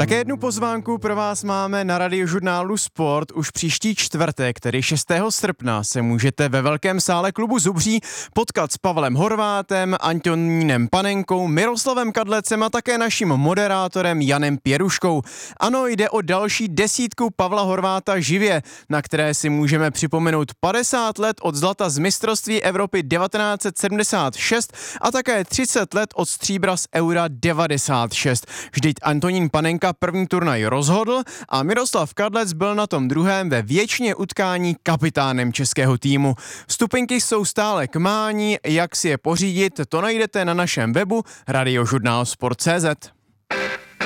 Také jednu pozvánku pro vás máme na Radiožurnálu Sport. Už příští čtvrtek, tedy 6. srpna, se můžete ve velkém sále klubu Zubří potkat s Pavlem Horvátem, Antonínem Panenkou, Miroslavem Kadlecem a také naším moderátorem Janem Pěruškou. Ano, jde o další desítku Pavla Horváta živě, na které si můžeme připomenout 50 let od zlata z mistrovství Evropy 1976 a také 30 let od stříbra z Eura 96. Vždyť Antonín Panenka první turnaj rozhodl a Miroslav Kadlec byl na tom druhém ve většině utkání kapitánem českého týmu. Vstupenky jsou stále k mání, jak si je pořídit, to najdete na našem webu radiožurnalsport.cz.